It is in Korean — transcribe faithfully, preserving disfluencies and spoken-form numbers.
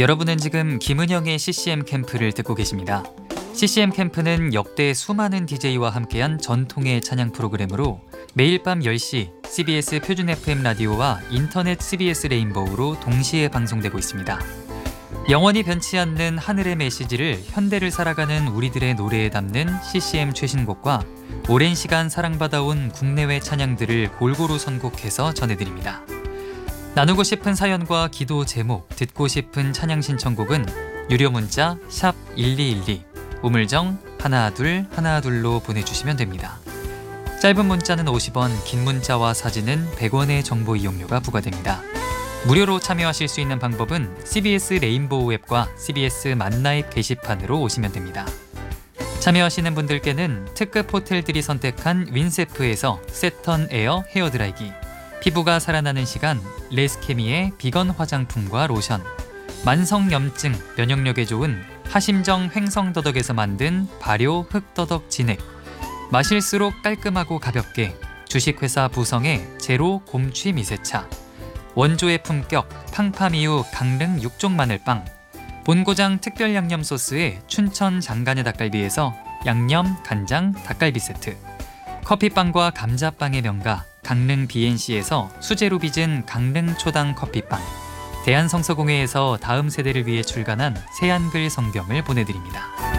여러분은 지금 김은영의 씨씨엠 캠프를 듣고 계십니다. 씨씨엠 캠프는 역대 수많은 디제이와 함께한 전통의 찬양 프로그램으로 매일 밤 열 시 씨비에스 표준 에프엠 라디오와 인터넷 씨비에스 레인보우로 동시에 방송되고 있습니다. 영원히 변치 않는 하늘의 메시지를 현대를 살아가는 우리들의 노래에 담는 씨씨엠 최신곡과 오랜 시간 사랑받아온 국내외 찬양들을 골고루 선곡해서 전해드립니다. 나누고 싶은 사연과 기도 제목, 듣고 싶은 찬양 신청곡은 유료 문자 샵 일이일이, 우물정 하나 둘 하나 둘로 보내주시면 됩니다. 짧은 문자는 오십 원, 긴 문자와 사진은 백 원의 정보 이용료가 부과됩니다. 무료로 참여하실 수 있는 방법은 씨비에스 레인보우 앱과 씨비에스 만나입 게시판으로 오시면 됩니다. 참여하시는 분들께는 특급 호텔들이 선택한 윈세프에서 세턴 에어 헤어드라이기, 피부가 살아나는 시간 레스케미의 비건 화장품과 로션, 만성염증, 면역력에 좋은 하심정 횡성더덕에서 만든 발효 흑더덕 진액, 마실수록 깔끔하고 가볍게 주식회사 부성의 제로 곰취 미세차, 원조의 품격 팡파미우 강릉 육종 마늘빵, 본고장 특별 양념 소스의 춘천 장간의 닭갈비에서 양념 간장 닭갈비 세트, 커피빵과 감자빵의 명가 강릉 비엔씨에서 수제로 빚은 강릉 초당 커피빵, 대한성서공회에서 다음 세대를 위해 출간한 새한글 성경을 보내드립니다.